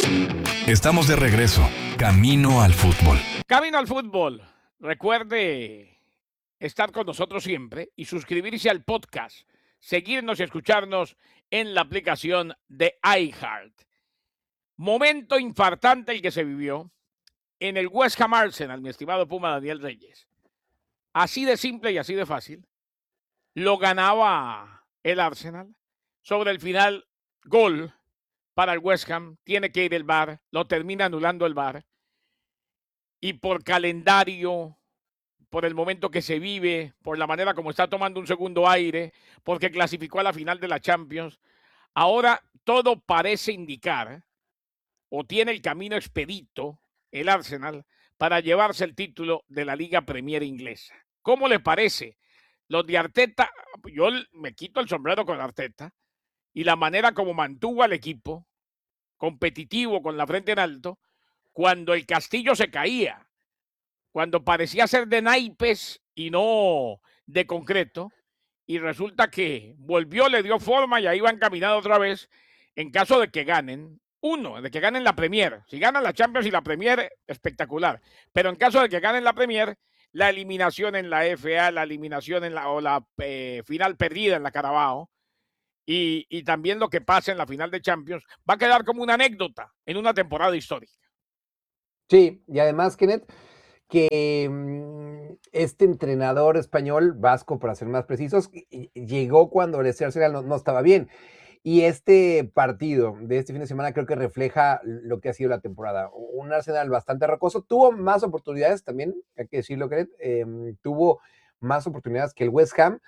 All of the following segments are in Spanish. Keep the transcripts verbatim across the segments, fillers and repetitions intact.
Estamos de regreso, camino al fútbol. Camino al fútbol. Recuerde estar con nosotros siempre y suscribirse al podcast, seguirnos y escucharnos en la aplicación de iHeart. Momento infartante el que se vivió en el West Ham Arsenal, mi estimado Puma Daniel Reyes. Así de simple y así de fácil. Lo ganaba el Arsenal. Sobre el final, gol para el West Ham. Tiene que ir el V A R. Lo termina anulando el V A R. Y por calendario, por el momento que se vive, por la manera como está tomando un segundo aire, porque clasificó a la final de la Champions, ahora todo parece indicar, o tiene el camino expedito, el Arsenal, para llevarse el título de la Liga Premier inglesa. ¿Cómo le parece? Los de Arteta, yo me quito el sombrero con Arteta, y la manera como mantuvo al equipo competitivo con la frente en alto, cuando el castillo se caía, cuando parecía ser de naipes y no de concreto, y resulta que volvió, le dio forma y ahí va encaminado otra vez, en caso de que ganen, uno, de que ganen la Premier. Si ganan la Champions y la Premier, espectacular. Pero en caso de que ganen la Premier, la eliminación en la F A, la eliminación en la, o la eh, final perdida en la Carabao, y, y también lo que pasa en la final de Champions, va a quedar como una anécdota en una temporada histórica. Sí, y además, Kenneth, que mmm, este entrenador español, vasco para ser más precisos, llegó cuando el Arsenal no, no estaba bien. Y este partido de este fin de semana creo que refleja lo que ha sido la temporada. Un Arsenal bastante rocoso. Tuvo más oportunidades también, hay que decirlo, Kenneth. Eh, tuvo más oportunidades que el West Ham.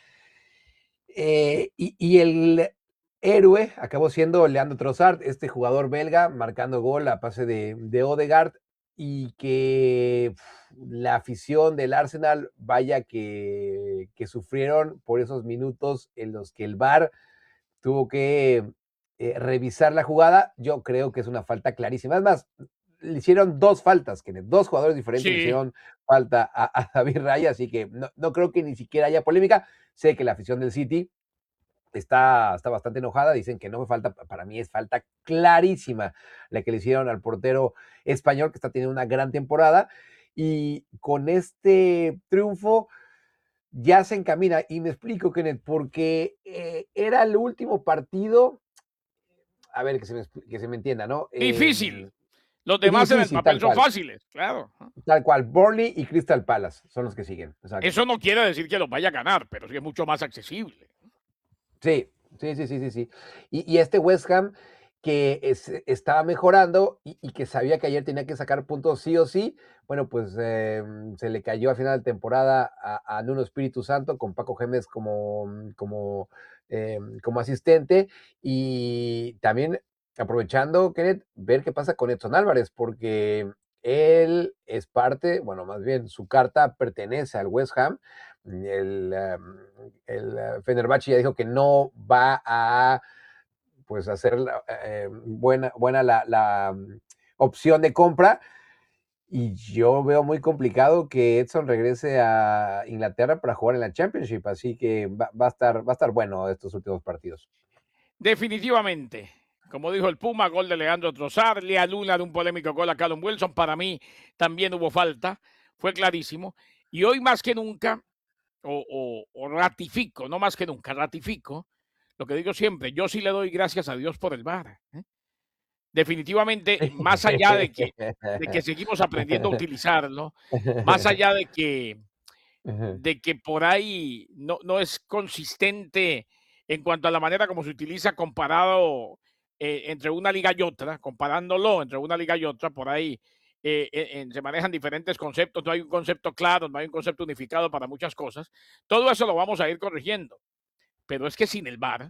Eh, y, y el héroe acabó siendo Leandro Trossard, este jugador belga, marcando gol a pase de, de Odegaard, y que pff, la afición del Arsenal, vaya que, que sufrieron por esos minutos en los que el V A R tuvo que eh, revisar la jugada. Yo creo que es una falta clarísima. Además, le hicieron dos faltas, que dos jugadores diferentes sí. le hicieron falta a, a David Raya, así que no, no creo que ni siquiera haya polémica. Sé que la afición del City está, está bastante enojada, dicen que no me falta, para mí es falta clarísima la que le hicieron al portero español, que está teniendo una gran temporada, y con este triunfo ya se encamina, y me explico, Kenneth, porque eh, era el último partido, a ver, que se me, que se me entienda, ¿no? Difícil. Eh, Los demás difícil, en el papel son cual. fáciles, claro. Tal cual, Burnley y Crystal Palace son los que siguen. Exacto. Eso no quiere decir que los vaya a ganar, pero sí es mucho más accesible. Sí, sí, sí, sí, sí, sí. Y, y este West Ham que es, estaba mejorando y, y que sabía que ayer tenía que sacar puntos sí o sí, bueno, pues eh, se le cayó a final de temporada a, a Nuno Espíritu Santo con Paco Gémez como, como, eh, como asistente, y también aprovechando, Kenneth, ver qué pasa con Edson Álvarez, porque él es parte, bueno, más bien su carta pertenece al West Ham. El, el Fenerbahce ya dijo que no va a pues hacer eh, buena, buena la, la opción de compra, y yo veo muy complicado que Edson regrese a Inglaterra para jugar en la Championship, así que va, va, a, estar, va a estar bueno estos últimos partidos. Definitivamente. Como dijo el Puma, gol de Leandro Trossard, le anula de un polémico gol a Callum Wilson. Para mí también hubo falta, fue clarísimo. Y hoy más que nunca, o, o, o ratifico, no más que nunca, ratifico lo que digo siempre, yo sí le doy gracias a Dios por el V A R. ¿eh? Definitivamente, más allá de que, de que seguimos aprendiendo a utilizarlo, más allá de que, de que por ahí no, no es consistente en cuanto a la manera como se utiliza comparado eh, entre una liga y otra, comparándolo entre una liga y otra, por ahí eh, eh, se manejan diferentes conceptos, no hay un concepto claro, no hay un concepto unificado para muchas cosas. Todo eso lo vamos a ir corrigiendo. Pero es que sin el V A R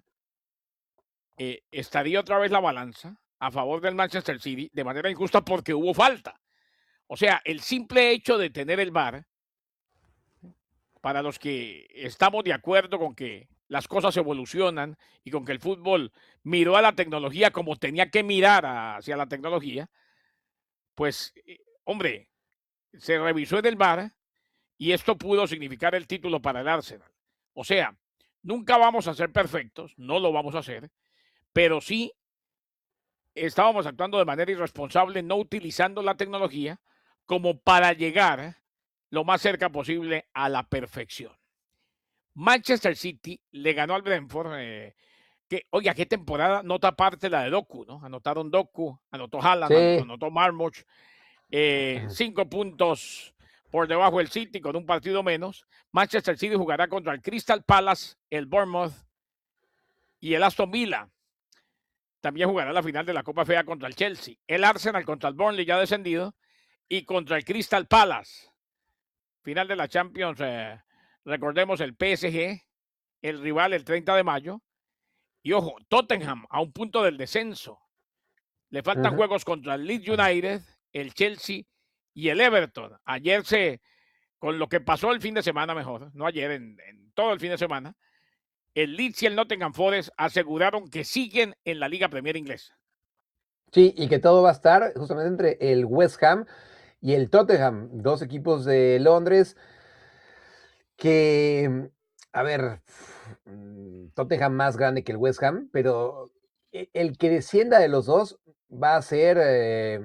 eh, estaría otra vez la balanza a favor del Manchester City de manera injusta porque hubo falta. O sea, el simple hecho de tener el V A R, para los que estamos de acuerdo con que las cosas evolucionan y con que el fútbol miró a la tecnología como tenía que mirar hacia la tecnología, pues, eh, hombre, se revisó en el V A R y esto pudo significar el título para el Arsenal. O sea, nunca vamos a ser perfectos, no lo vamos a hacer, pero sí estábamos actuando de manera irresponsable, no utilizando la tecnología como para llegar lo más cerca posible a la perfección. Manchester City le ganó al Brentford, eh, que, oiga, qué temporada, nota aparte la de Doku, ¿no? Anotaron Doku, anotó Haaland, an- Sí. anotó Marmouch, eh, cinco puntos por debajo del City con un partido menos. Manchester City jugará contra el Crystal Palace, el Bournemouth y el Aston Villa. También jugará la final de la Copa F A contra el Chelsea. El Arsenal contra el Burnley ya descendido y contra el Crystal Palace. Final de la Champions, eh, recordemos el P S G, el rival el treinta de mayo. Y ojo, Tottenham a un punto del descenso. Le faltan Ujú. juegos contra el Leeds United, el Chelsea y el Everton. Ayer se, con lo que pasó el fin de semana mejor, no ayer, en, en todo el fin de semana, el Leeds y el Nottingham Forest aseguraron que siguen en la Liga Premier Inglesa. Sí, y que todo va a estar justamente entre el West Ham y el Tottenham, dos equipos de Londres que, a ver, mm, Tottenham más grande que el West Ham, pero e- el que descienda de los dos va a ser, eh,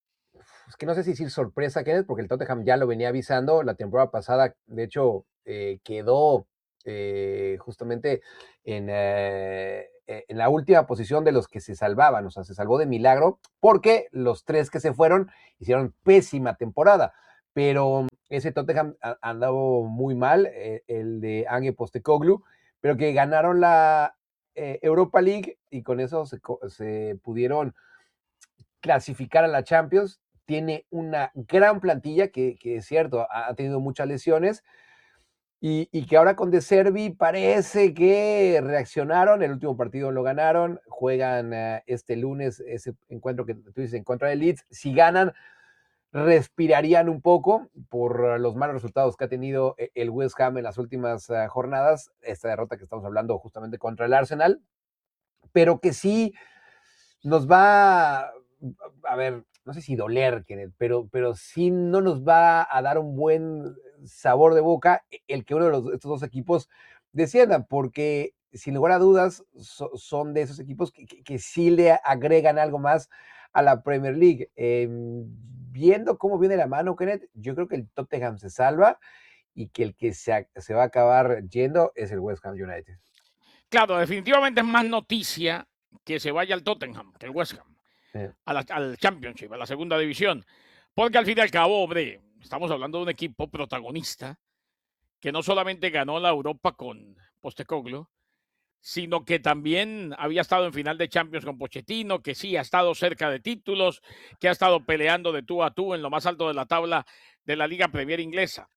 es que no sé si decir sorpresa, Kenneth, porque el Tottenham ya lo venía avisando la temporada pasada, de hecho, eh, quedó eh, justamente en, eh, eh, en la última posición de los que se salvaban, o sea, se salvó de milagro, porque los tres que se fueron hicieron pésima temporada, pero ese Tottenham a- andaba muy mal, eh, el de Ange Postecoglou, pero que ganaron la eh, Europa League y con eso se, co- se pudieron clasificar a la Champions. Tiene una gran plantilla que, que es cierto, ha, ha tenido muchas lesiones y, y que ahora con De Zerbi parece que reaccionaron. El último partido lo ganaron. Juegan uh, este lunes ese encuentro que tú dices en contra del Leeds. Si ganan, respirarían un poco por los malos resultados que ha tenido el West Ham en las últimas uh, jornadas. Esta derrota que estamos hablando justamente contra el Arsenal, pero que sí nos va, a ver, no sé si doler, Kenneth, pero, pero sí no nos va a dar un buen sabor de boca el que uno de los, estos dos equipos desciendan, porque sin lugar a dudas so, son de esos equipos que, que, que, sí le agregan algo más a la Premier League. Eh, viendo cómo viene la mano, Kenneth, yo creo que el Tottenham se salva y que el que se, se va a acabar yendo es el West Ham United. Claro, definitivamente es más noticia que se vaya al Tottenham que el West Ham, Sí. a la, al Championship, a la segunda división. Porque al fin y al cabo, hombre, estamos hablando de un equipo protagonista que no solamente ganó la Europa con Postecoglou, sino que también había estado en final de Champions con Pochettino, que sí ha estado cerca de títulos, que ha estado peleando de tú a tú en lo más alto de la tabla de la Liga Premier Inglesa.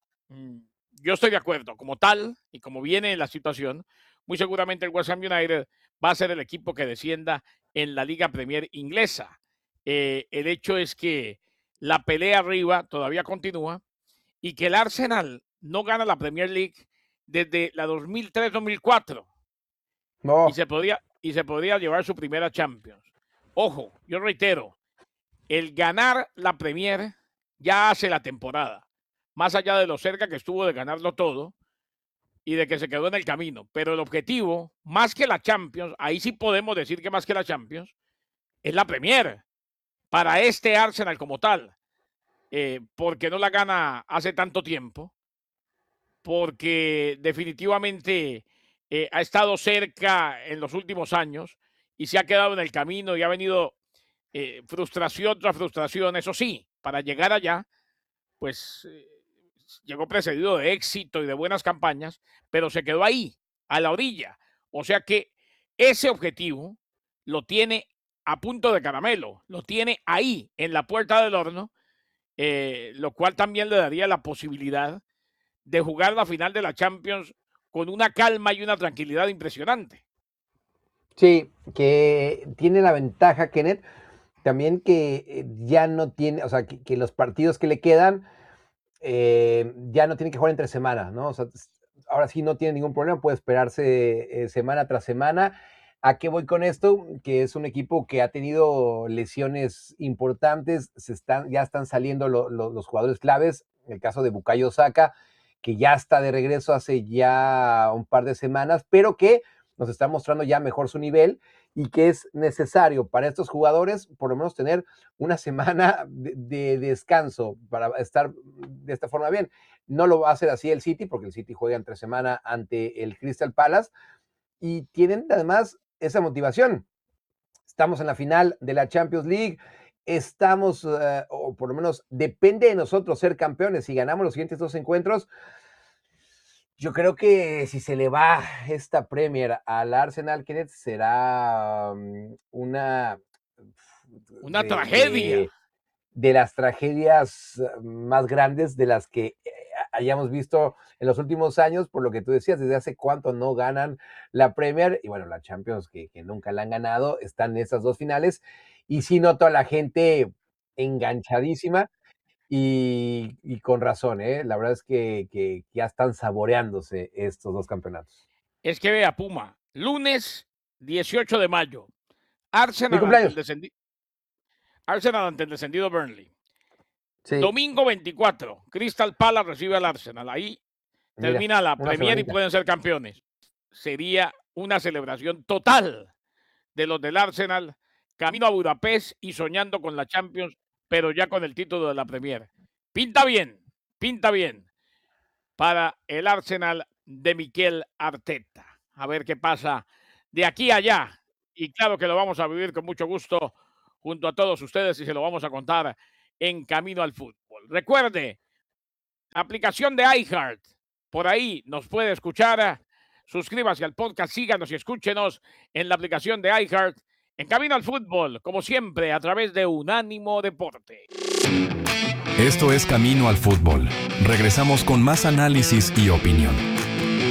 Yo estoy de acuerdo, como tal, y como viene la situación, muy seguramente el West Ham United va a ser el equipo que descienda en la Liga Premier Inglesa. Eh, el hecho es que la pelea arriba todavía continúa y que el Arsenal no gana la Premier League desde la dos mil tres dos mil cuatro. No. Y se podría, y se podría llevar su primera Champions. Ojo, yo reitero, el ganar la Premier ya hace la temporada, más allá de lo cerca que estuvo de ganarlo todo y de que se quedó en el camino. Pero el objetivo, más que la Champions, ahí sí podemos decir que más que la Champions, es la Premier para este Arsenal como tal, eh, porque no la gana hace tanto tiempo, porque definitivamente eh, ha estado cerca en los últimos años y se ha quedado en el camino y ha venido eh, frustración tras frustración. Eso sí, para llegar allá, pues eh, llegó precedido de éxito y de buenas campañas, pero se quedó ahí, a la orilla. O sea que ese objetivo lo tiene a punto de caramelo, lo tiene ahí, en la puerta del horno, eh, lo cual también le daría la posibilidad de jugar la final de la Champions con una calma y una tranquilidad impresionante. Sí, que tiene la ventaja, Kenneth, también que eh, ya no tiene, o sea, que, que los partidos que le quedan eh, ya no tiene que jugar entre semana, ¿no? O sea, ahora sí no tiene ningún problema, puede esperarse eh, semana tras semana. ¿A qué voy con esto? Que es un equipo que ha tenido lesiones importantes, se están, ya están saliendo lo, lo, los jugadores claves, en el caso de Bukayo Saka, que ya está de regreso hace ya un par de semanas, pero que nos está mostrando ya mejor su nivel y que es necesario para estos jugadores por lo menos tener una semana de, de descanso para estar de esta forma bien. No lo va a hacer así el City, porque el City juega entre semana ante el Crystal Palace y tienen además esa motivación. Estamos en la final de la Champions League, estamos, uh, o por lo menos depende de nosotros ser campeones. Si ganamos los siguientes dos encuentros, yo creo que si se le va esta Premier al Arsenal, Kenneth, será um, una... Una de, tragedia. De, de las tragedias más grandes de las que hayamos visto en los últimos años, por lo que tú decías, desde hace cuánto no ganan la Premier, y bueno, la Champions, que, que nunca la han ganado, están en esas dos finales, y sí noto a la gente enganchadísima, y, y con razón, ¿eh? La verdad es que, que, que ya están saboreándose estos dos campeonatos. Es que vea, Puma, lunes dieciocho de mayo, Arsenal ante el descendido, Arsenal ante el descendido Burnley. Sí. Domingo veinticuatro, Crystal Palace recibe al Arsenal. Ahí Mira, termina la Premier y pueden ser campeones. Sería una celebración total de los del Arsenal, camino a Budapest y soñando con la Champions, pero ya con el título de la Premier. Pinta bien, pinta bien para el Arsenal de Mikel Arteta. A ver qué pasa de aquí a allá. Y claro que lo vamos a vivir con mucho gusto junto a todos ustedes y se lo vamos a contar en Camino al Fútbol. Recuerde, aplicación de iHeart. Por ahí nos puede escuchar. Suscríbase al podcast, síganos y escúchenos en la aplicación de iHeart. En Camino al Fútbol, como siempre, a través de Unánimo Deporte. Esto es Camino al Fútbol. Regresamos con más análisis y opinión.